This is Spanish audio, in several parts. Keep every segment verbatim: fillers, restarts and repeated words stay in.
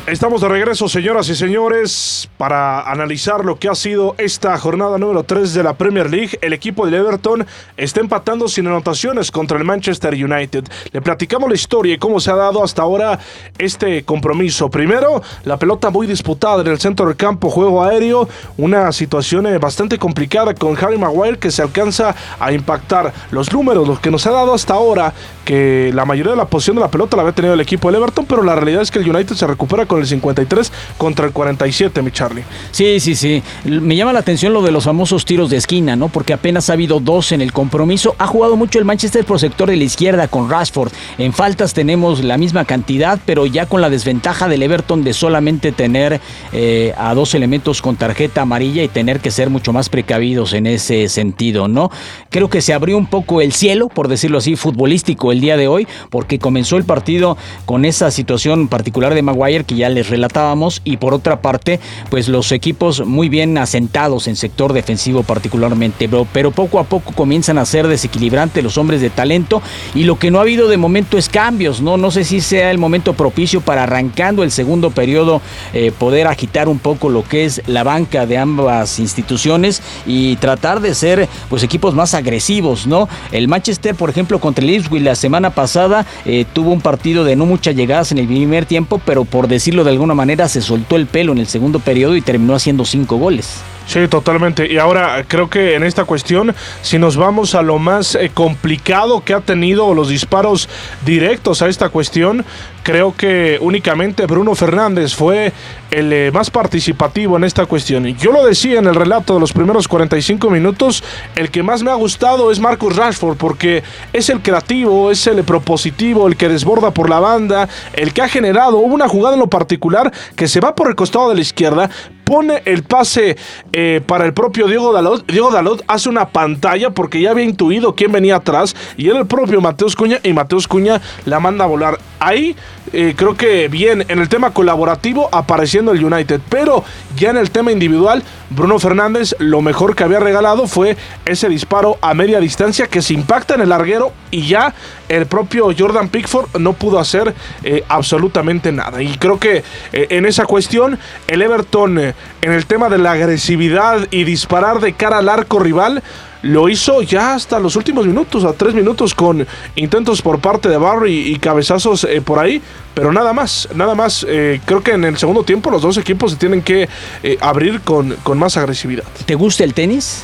Estamos de regreso, señoras y señores, para analizar lo que ha sido esta jornada número tres de la Premier League. El equipo del Everton está empatando sin anotaciones contra el Manchester United. Le platicamos la historia y cómo se ha dado hasta ahora este compromiso. Primero, la pelota muy disputada en el centro del campo, juego aéreo, una situación eh, bastante complicada con Harry Maguire que se alcanza a impactar. Los números, los que nos ha dado hasta ahora, que la mayoría de la posición de la pelota la había tenido el equipo del Everton, pero la realidad es que el United se recupera con el cincuenta y tres contra el cuarenta y siete, mi Charlie. Sí, sí, sí. Me llama la atención lo de los famosos tiros de esquina, ¿no? Porque apenas ha habido dos en el compromiso. Ha jugado mucho el Manchester por sector de la izquierda con Rashford. En faltas tenemos la misma cantidad, pero ya con la desventaja del Everton de solamente tener eh, a dos elementos con tarjeta amarilla y tener que ser mucho más precavidos en ese sentido, ¿no? Creo que se abrió un poco el cielo, por decirlo así, futbolístico el día de hoy, porque comenzó el partido con esa situación particular de Maguire que ya les relatábamos, y por otra parte pues los equipos muy bien asentados en sector defensivo particularmente, pero, pero poco a poco comienzan a ser desequilibrantes los hombres de talento, y lo que no ha habido de momento es cambios, no, no sé si sea el momento propicio para, arrancando el segundo periodo, eh, poder agitar un poco lo que es la banca de ambas instituciones y tratar de ser pues equipos más agresivos, ¿no? El Manchester, por ejemplo, contra el Ipswich la semana pasada eh, tuvo un partido de no muchas llegadas en el primer tiempo, pero por decirlo de alguna manera se soltó el pelo en el segundo periodo y terminó haciendo cinco goles. Sí, totalmente. Y ahora creo que en esta cuestión, si nos vamos a lo más eh, complicado que ha tenido los disparos directos a esta cuestión, creo que únicamente Bruno Fernández fue el eh, más participativo en esta cuestión. Y yo lo decía en el relato de los primeros cuarenta y cinco minutos, el que más me ha gustado es Marcus Rashford, porque es el creativo, es el propositivo, el que desborda por la banda, el que ha generado. Hubo una jugada en lo particular que se va por el costado de la izquierda, pone el pase eh, para el propio Diego Dalot. Diego Dalot hace una pantalla porque ya había intuido quién venía atrás y era el propio Mateus Cunha, y Mateus Cunha la manda a volar. Ahí eh, creo que bien, en el tema colaborativo apareciendo el United, pero ya en el tema individual, Bruno Fernández lo mejor que había regalado fue ese disparo a media distancia que se impacta en el larguero, y ya el propio Jordan Pickford no pudo hacer eh, absolutamente nada. Y creo que eh, en esa cuestión el Everton eh, en el tema de la agresividad y disparar de cara al arco rival lo hizo ya hasta los últimos minutos, a tres minutos, con intentos por parte de Barry y cabezazos eh, por ahí, pero nada más, nada más. Eh, creo que en el segundo tiempo los dos equipos se tienen que eh, abrir con, con más agresividad. ¿Te gusta el tenis?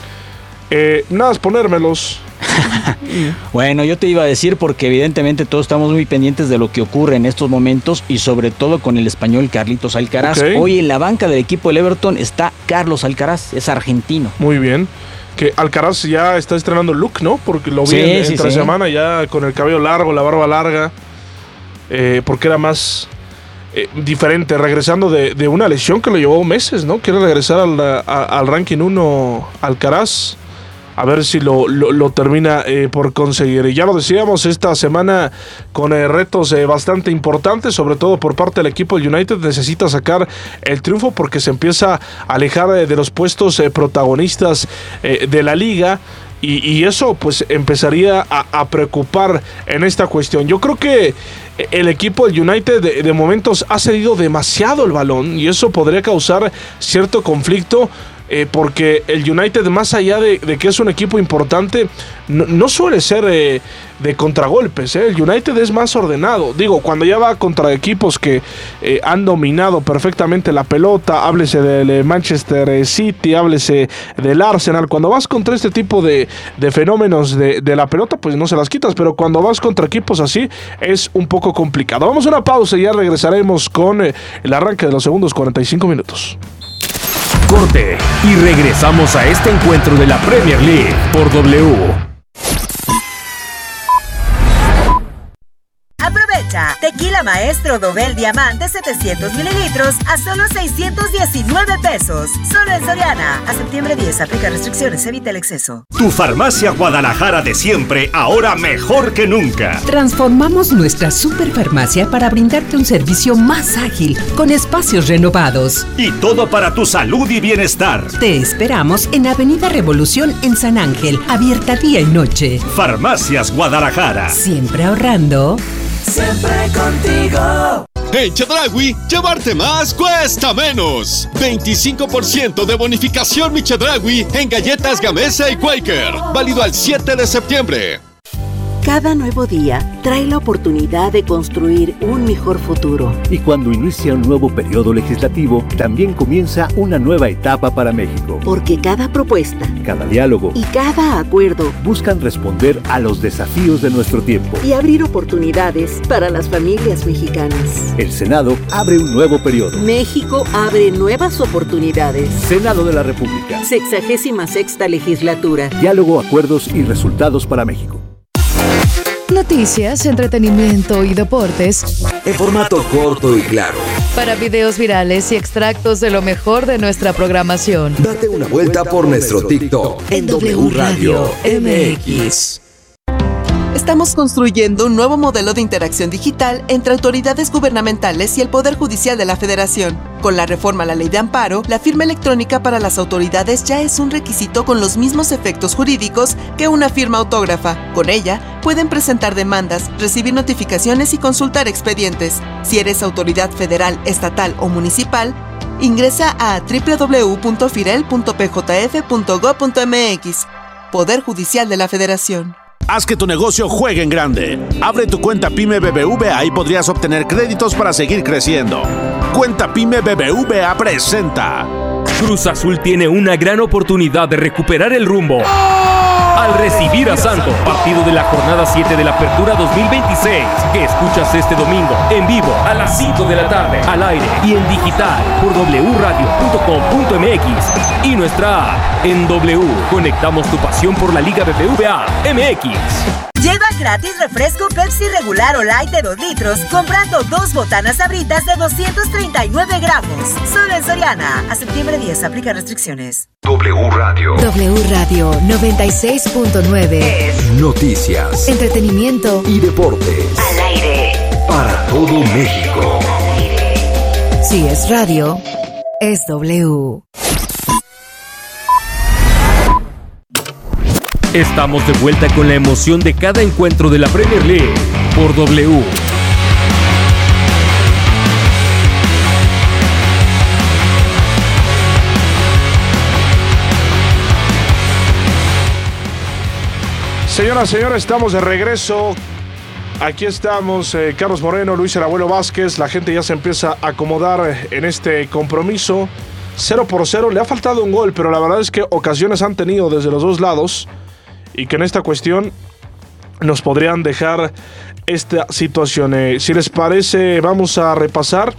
Eh, nada, es ponérmelos. Bueno, yo te iba a decir porque evidentemente todos estamos muy pendientes de lo que ocurre en estos momentos, y sobre todo con el español Carlitos Alcaraz. Okay. Hoy en la banca del equipo del Everton está Carlos Alcaraz, es argentino. Muy bien. Que Alcaraz ya está estrenando look, ¿no? Porque lo vi sí, en, sí, entre sí. semana ya con el cabello largo, la barba larga, eh, porque era más eh, diferente, regresando de, de una lesión que le llevó meses, ¿no? Quiere regresar al, a, al ranking uno Alcaraz. A ver si lo, lo, lo termina eh, por conseguir. Y ya lo decíamos, esta semana con eh, retos eh, bastante importantes, sobre todo por parte del equipo del United. Necesita sacar el triunfo porque se empieza a alejar eh, de los puestos eh, protagonistas eh, de la liga. Y, y eso pues empezaría a, a preocupar en esta cuestión. Yo creo que el equipo del United de, de momentos ha cedido demasiado el balón, y eso podría causar cierto conflicto. Eh, porque el United, más allá de, de que es un equipo importante, no, no suele ser eh, de contragolpes. ¿eh? El United es más ordenado. Digo, cuando ya va contra equipos que eh, han dominado perfectamente la pelota, háblese del eh, Manchester City, háblese del Arsenal. Cuando vas contra este tipo de, de fenómenos de, de la pelota, pues no se las quitas. Pero cuando vas contra equipos así, es un poco complicado. Vamos a una pausa y ya regresaremos con eh, el arranque de los segundos cuarenta y cinco minutos. Corte y regresamos a este encuentro de la Premier League por W. Aprovecha Tequila Maestro Dobel Diamante setecientos mililitros a solo seiscientos diecinueve pesos. Solo en Soriana. A septiembre diez, aplica restricciones, evita el exceso. Tu farmacia Guadalajara de siempre, ahora mejor que nunca. Transformamos nuestra superfarmacia para brindarte un servicio más ágil, con espacios renovados. Y todo para tu salud y bienestar. Te esperamos en Avenida Revolución en San Ángel, abierta día y noche. Farmacias Guadalajara. Siempre ahorrando. Siempre contigo. En Chedraui, llevarte más cuesta menos. veinticinco por ciento de bonificación mi Chedraui en galletas Gamesa y Quaker. Válido al siete de septiembre. Cada nuevo día trae la oportunidad de construir un mejor futuro. Y cuando inicia un nuevo periodo legislativo, también comienza una nueva etapa para México. Porque cada propuesta, cada diálogo y cada acuerdo buscan responder a los desafíos de nuestro tiempo y abrir oportunidades para las familias mexicanas. El Senado abre un nuevo periodo. México abre nuevas oportunidades. Senado de la República. Sexagésima sexta legislatura. Diálogo, acuerdos y resultados para México. Noticias, entretenimiento y deportes en formato corto y claro. Para videos virales y extractos de lo mejor de nuestra programación. Date una vuelta por nuestro TikTok en W Radio M X. Estamos construyendo un nuevo modelo de interacción digital entre autoridades gubernamentales y el Poder Judicial de la Federación. Con la reforma a la Ley de Amparo, la firma electrónica para las autoridades ya es un requisito con los mismos efectos jurídicos que una firma autógrafa. Con ella, pueden presentar demandas, recibir notificaciones y consultar expedientes. Si eres autoridad federal, estatal o municipal, ingresa a doble u doble u doble u punto firel punto p j f punto gob punto m x. Poder Judicial de la Federación. Haz que tu negocio juegue en grande. Abre tu cuenta PYME B B V A y podrías obtener créditos para seguir creciendo. Cuenta PYME B B V A presenta. Cruz Azul tiene una gran oportunidad de recuperar el rumbo al recibir a Santos, partido de la jornada siete de la Apertura dos mil veintiséis, que escuchas este domingo en vivo a las cinco de la tarde, al aire y en digital por doble u radio punto com punto m x y nuestra app. En W conectamos tu pasión por la Liga B B V A M X. Lleva gratis refresco Pepsi regular o light de dos litros comprando dos botanas Sabritas de doscientos treinta y nueve gramos. Solo en Soriana. A septiembre diez aplica restricciones. W Radio. W Radio noventa y seis punto nueve. Es noticias, entretenimiento y deportes. Al aire. Para todo México. Si es radio, es W. Estamos de vuelta con la emoción de cada encuentro de la Premier League por W. Señoras, señores, estamos de regreso. Aquí estamos, eh, Carlos Moreno, Luis el Abuelo Vázquez. La gente ya se empieza a acomodar en este compromiso. cero por cero, le ha faltado un gol, pero la verdad es que ocasiones han tenido desde los dos lados. Y que en esta cuestión nos podrían dejar esta situación. Eh, si les parece, vamos a repasar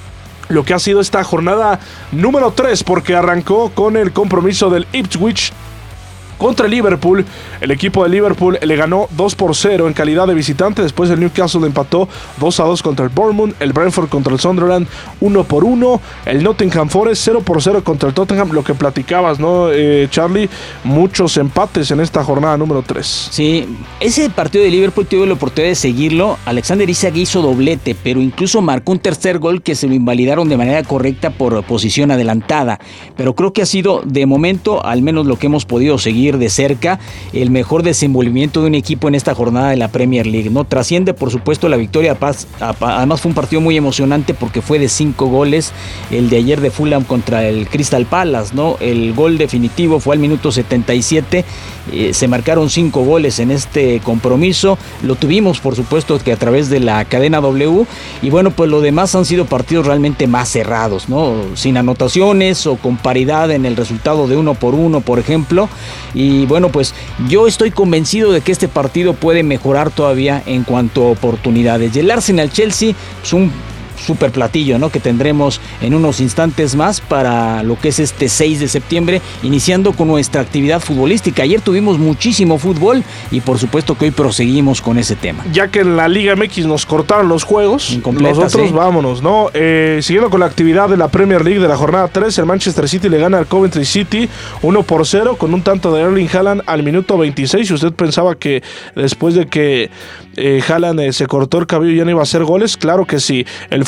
lo que ha sido esta jornada número tres, porque arrancó con el compromiso del Ipswich contra el Liverpool. El equipo de Liverpool le ganó dos por cero en calidad de visitante. Después el Newcastle empató dos a dos contra el Bournemouth. El Brentford contra el Sunderland uno por uno. El Nottingham Forest cero por cero contra el Tottenham. Lo que platicabas, ¿no, eh, Charlie? Muchos empates en esta jornada número tres. Sí, ese partido de Liverpool tuve la oportunidad de seguirlo. Alexander Isak hizo doblete, pero incluso marcó un tercer gol que se lo invalidaron de manera correcta por posición adelantada. Pero creo que ha sido, de momento, al menos lo que hemos podido seguir de cerca, el mejor desenvolvimiento de un equipo en esta jornada de la Premier League, ¿no? Trasciende, por supuesto, la victoria. Además fue un partido muy emocionante porque fue de cinco goles. El de ayer de Fulham contra el Crystal Palace, ¿no? El gol definitivo fue al minuto setenta y siete. Eh, se marcaron cinco goles en este compromiso. Lo tuvimos, por supuesto, que a través de la cadena W. Y bueno, pues lo demás han sido partidos realmente más cerrados, ¿no? Sin anotaciones o con paridad en el resultado de uno por uno, por ejemplo. Y bueno, pues yo estoy convencido de que este partido puede mejorar todavía en cuanto a oportunidades. Y el Arsenal-Chelsea es un super platillo, ¿no? Que tendremos en unos instantes más para lo que es este seis de septiembre, iniciando con nuestra actividad futbolística. Ayer tuvimos muchísimo fútbol y por supuesto que hoy proseguimos con ese tema. Ya que en la Liga M X nos cortaron los juegos, incompleta, nosotros sí. vámonos, ¿no? Eh, siguiendo con la actividad de la Premier League de la jornada tres, el Manchester City le gana al Coventry City uno por cero con un tanto de Erling Haaland al minuto veintiséis. Si usted pensaba que después de que eh, Haaland eh, se cortó el cabello ya no iba a hacer goles, claro que sí. El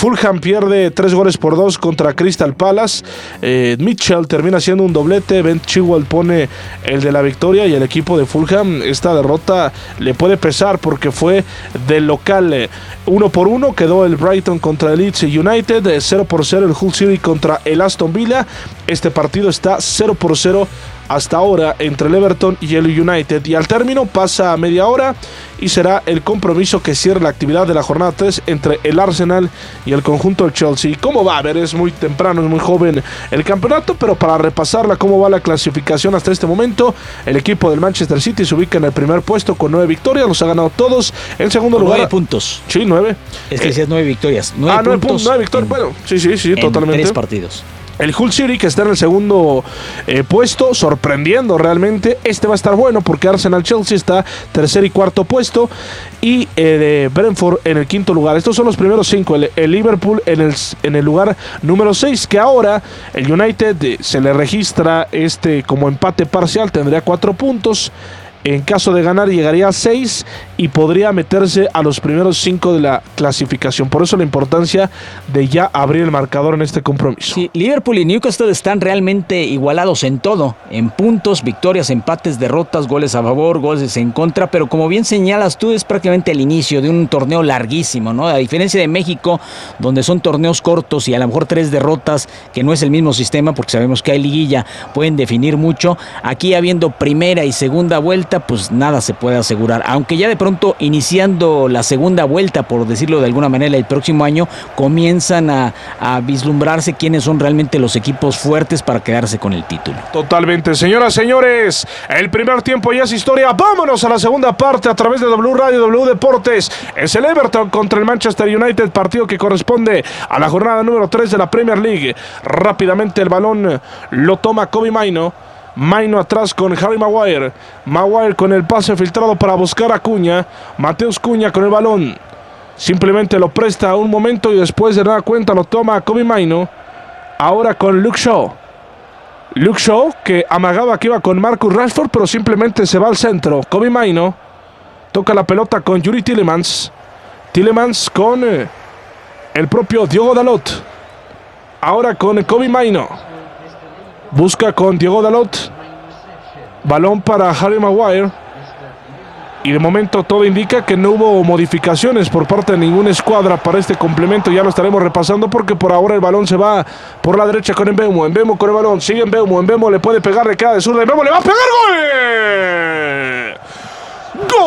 Fulham pierde tres goles por dos contra Crystal Palace. Eh, Mitchell termina haciendo un doblete. Ben Chilwell pone el de la victoria y el equipo de Fulham, esta derrota le puede pesar porque fue del local. Uno por uno quedó el Brighton contra el Leeds United, cero por cero el Hull City contra el Aston Villa. Este partido está cero por cero hasta ahora entre el Everton y el United, y al término pasa a media hora y será el compromiso que cierre la actividad de la jornada tres entre el Arsenal y el conjunto del Chelsea. ¿Cómo va? A ver, es muy temprano, es muy joven el campeonato, pero para repasarla, cómo va la clasificación hasta este momento, el equipo del Manchester City se ubica en el primer puesto con nueve victorias, los ha ganado todos. En segundo con lugar, nueve puntos. Sí, nueve. Es que decías nueve victorias. Nueve ah, nueve puntos. nueve victorias. Bueno, sí, sí, sí, en totalmente. Tres partidos. El Hull City, que está en el segundo eh, puesto, sorprendiendo realmente. Este va a estar bueno porque Arsenal-Chelsea está tercer y cuarto puesto, y eh, de Brentford en el quinto lugar. Estos son los primeros cinco. El, el Liverpool en el, en el lugar número seis, que ahora el United eh, se le registra este como empate parcial, tendría cuatro puntos. En caso de ganar llegaría a seis y podría meterse a los primeros cinco de la clasificación. Por eso la importancia de ya abrir el marcador en este compromiso. Sí, Liverpool y Newcastle están realmente igualados en todo, en puntos, victorias, empates, derrotas, goles a favor, goles en contra, pero como bien señalas tú, es prácticamente el inicio de un torneo larguísimo, ¿no? A diferencia de México, donde son torneos cortos y a lo mejor tres derrotas, que no es el mismo sistema porque sabemos que hay liguilla, pueden definir mucho. Aquí habiendo primera y segunda vuelta, pues nada se puede asegurar, aunque ya de pronto iniciando la segunda vuelta, por decirlo de alguna manera, el próximo año comienzan a, a vislumbrarse quiénes son realmente los equipos fuertes para quedarse con el título. Totalmente, señoras, señores, el primer tiempo ya es historia. Vámonos a la segunda parte a través de W Radio, W Deportes. Es el Everton contra el Manchester United, partido que corresponde a la jornada número tres de la Premier League. Rápidamente el balón lo toma Kobbie Mainoo. Mainoo atrás con Harry Maguire. Maguire con el pase filtrado para buscar a Cunha. Mateus Cunha con el balón. Simplemente lo presta un momento y después de nada cuenta lo toma Kobbie Mainoo. Ahora con Luke Shaw. Luke Shaw que amagaba que iba con Marcus Rashford, pero simplemente se va al centro. Kobbie Mainoo toca la pelota con Youri Tielemans. Tielemans con eh, el propio Diogo Dalot. Ahora con Kobbie Mainoo. Busca con Diogo Dalot. Balón para Harry Maguire. Y de momento todo indica que no hubo modificaciones por parte de ninguna escuadra para este complemento. Ya lo estaremos repasando porque por ahora el balón se va por la derecha con Mbeumo. Mbeumo con el balón. Sigue Mbeumo. Mbeumo le puede pegar de cada de zurda. Mbeumo le va a pegar. ¡Gol! ¡Gol!